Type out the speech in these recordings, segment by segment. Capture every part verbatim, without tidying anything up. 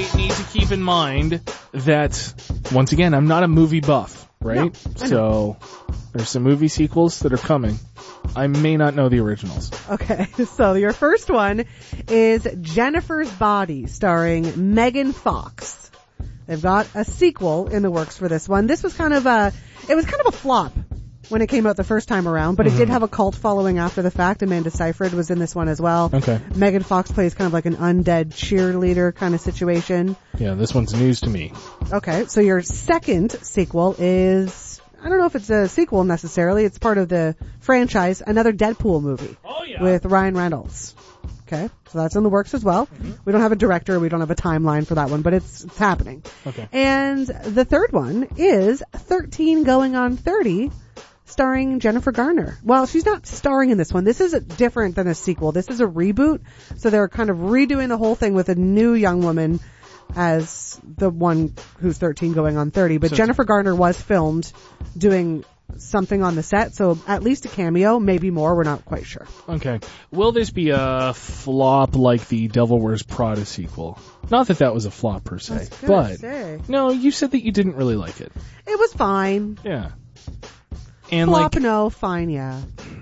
I need to keep in mind that, once again, I'm not a movie buff, right? No, so there's some movie sequels that are coming. I may not know the originals. Okay, so your first one is Jennifer's Body, starring Megan Fox. They've got a sequel in the works for this one. This was kind of a, it was kind of a flop when it came out the first time around, but mm-hmm. it did have a cult following after the fact. Amanda Seyfried was in this one as well. Okay. Megan Fox plays kind of like an undead cheerleader kind of situation. Yeah, this one's news to me. Okay, so your second sequel is, I don't know if it's a sequel necessarily, it's part of the franchise, another Deadpool movie. Oh, yeah. With Ryan Reynolds. Okay, so that's in the works as well. Mm-hmm. We don't have a director, we don't have a timeline for that one, but it's, it's happening. Okay. And the third one is thirteen going on thirty, starring Jennifer Garner. Well, she's not starring in this one. This is different than a sequel. This is a reboot, so they're kind of redoing the whole thing with a new young woman as the one who's thirteen going on thirty. But so Jennifer Garner was filmed doing something on the set, so at least a cameo, maybe more, we're not quite sure. Okay. Will this be a flop like the Devil Wears Prada sequel? Not that that was a flop per se, but say. No, you said that you didn't really like it. It was fine. Yeah. And flop, like, no, fine, yeah.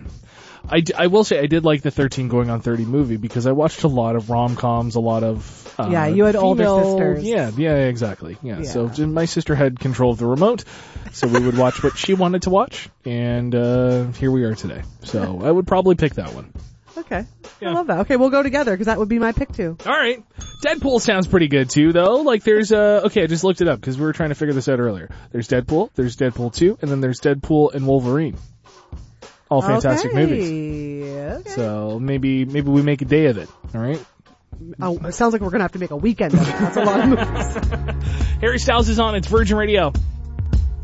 I, d- I will say I did like the thirteen going on thirty movie because I watched a lot of rom-coms, a lot of uh, yeah, you had female, older sisters. Yeah, yeah, exactly. Yeah. yeah. So my sister had control of the remote, so we would watch what she wanted to watch, and uh here we are today. So I would probably pick that one. Okay. Yeah. I love that. Okay, we'll go together because that would be my pick too. All right. Deadpool sounds pretty good too, though. Like there's uh okay, I just looked it up because we were trying to figure this out earlier. There's Deadpool, there's Deadpool two, and then there's Deadpool and Wolverine. All fantastic okay. movies. Okay. So maybe maybe we make a day of it. All right. Oh, it sounds like we're gonna have to make a weekend of it. That's a lot of movies. Harry Styles is on. It's Virgin Radio.